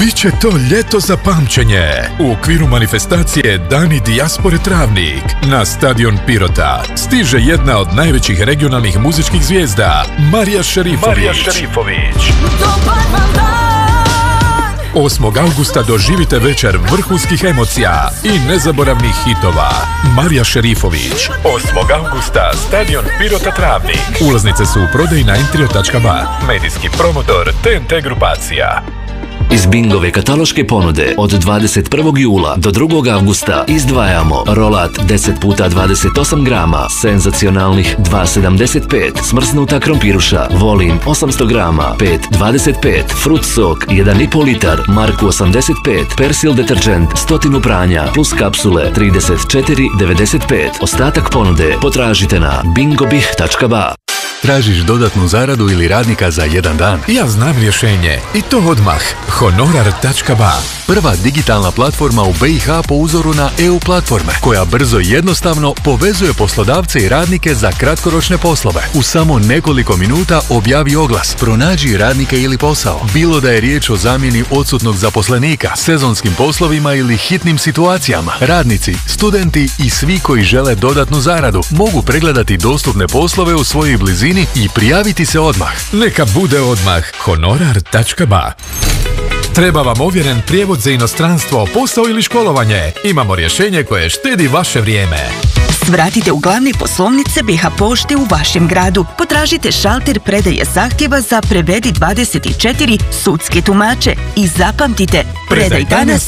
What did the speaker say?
Biće to ljeto za pamćenje. U okviru manifestacije Dani dijaspore Travnik na stadion Pirota stiže jedna od najvećih regionalnih muzičkih zvijezda, Marija Šerifović. 8. augusta doživite večer vrhunskih emocija i nezaboravnih hitova. Marija Šerifović. 8. augusta, stadion Pirota Travnik. Ulaznice su u prodaji na entrio.ba. Medijski promotor TNT grupacija. Iz Bingove kataloške ponude od 21. jula do 2. avgusta izdvajamo rolat 10x28 grama, senzacionalnih 2,75, smrznuta krompiruša, Volin 800 grama, 5,25, Fruit sok 1,5 litar, Marku 85, Persil deterđent 100 pranja, plus kapsule 34,95. Ostatak ponude potražite na bingobih.ba. Tražiš dodatnu zaradu ili radnika za jedan dan? Ja znam rješenje i to odmah. Honorar.ba. Prva digitalna platforma u BiH po uzoru na EU platforme, koja brzo i jednostavno povezuje poslodavce i radnike za kratkoročne poslove. U samo nekoliko minuta objavi oglas, pronađi radnike ili posao. Bilo da je riječ o zamjeni odsutnog zaposlenika, sezonskim poslovima ili hitnim situacijama. Radnici, studenti i svi koji žele dodatnu zaradu mogu pregledati dostupne poslove u svojoj blizini i prijaviti se odmah. Neka bude odmah. Honorar.ba. Treba vam ovjeren prijevod za inostranstvo, posao ili školovanje? Imamo rješenje koje štedi vaše vrijeme. Svratite u glavne poslovnice BiH Pošte u vašem gradu. Potražite šalter predaje zahtjeva za Prevedi 24 sudske tumače i zapamtite, predaj danas,